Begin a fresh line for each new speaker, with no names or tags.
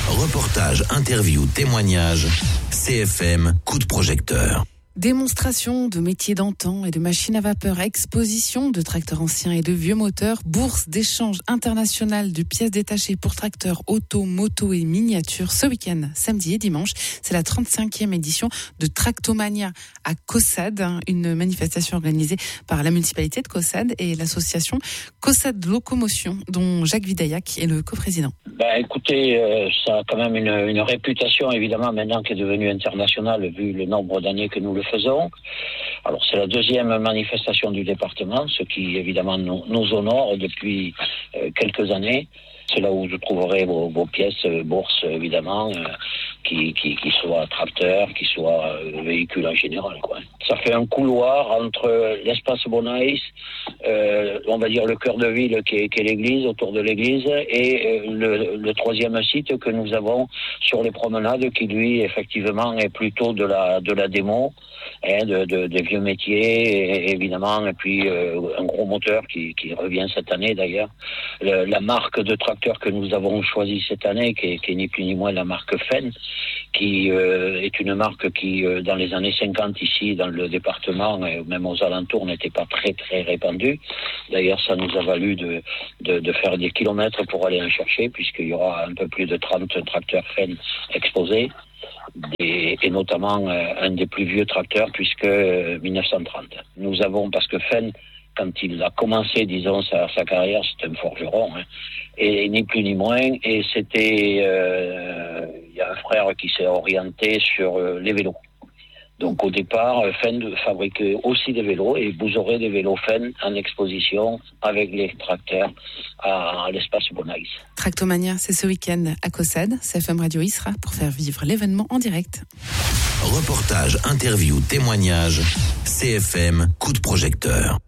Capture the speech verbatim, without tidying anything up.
Reportage, interview, témoignage. C F M, coup de projecteur.
Démonstration de métiers d'antan et de machines à vapeur, exposition de tracteurs anciens et de vieux moteurs, bourse d'échange internationale de pièces détachées pour tracteurs, auto, moto et miniatures. Ce week-end, samedi et dimanche, c'est la trente-cinquième édition de Tractomania à Caussade, une manifestation organisée par la municipalité de Caussade et l'association Caussade Locomotion, dont Jacques Vidaillac est le coprésident.
Ben, écoutez, euh, ça a quand même une, une réputation, évidemment, maintenant qui est devenue internationale, vu le nombre d'années que nous le faisons. Alors, c'est la deuxième manifestation du département, ce qui, évidemment, nous, nous honore depuis euh, quelques années. C'est là où vous trouverez vos, vos pièces, euh, bourses, évidemment, euh, qui, qui, qui soient tracteurs, qui soient euh, véhicules en général, quoi. Ça fait un couloir entre l'espace Bonaïs, euh, on va dire le cœur de ville qui est, qui est l'église, autour de l'église, et euh, le, le troisième site que nous avons sur les promenades, qui lui, effectivement, est plutôt de la, de la démo, hein, de, de, des vieux métiers, et, évidemment, et puis euh, un gros moteur qui, qui revient cette année, d'ailleurs. Le, la marque de tracteur que nous avons choisie cette année, qui est, qui est ni plus ni moins la marque Fenn, qui euh, est une marque qui, euh, dans les années cinquante, ici, dans le département, et même aux alentours, n'était pas très, très répandue. D'ailleurs, ça nous a valu de, de, de faire des kilomètres pour aller en chercher, puisqu'il y aura un peu plus de trente tracteurs Fenn exposés, et, et notamment euh, un des plus vieux tracteurs, puisque euh, mille neuf cent trente. Nous avons, parce que Fenn, quand il a commencé, disons, sa, sa carrière, c'était un forgeron, hein, et ni plus ni moins, et c'était, euh, il y a un frère qui s'est orienté sur euh, les vélos. Donc au départ, Fenn fabriquait aussi des vélos, et vous aurez des vélos Fenn en exposition avec les tracteurs à, à l'espace Bonaïs.
Tractomania, c'est ce week-end à Caussade. C F M Radio y sera pour faire vivre l'événement en direct.
Reportage, interview, témoignage. C F M, coup de projecteur.